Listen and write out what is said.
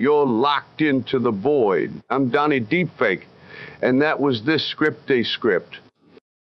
You're locked into the void. I'm Donnie Deepfake, and that was this script.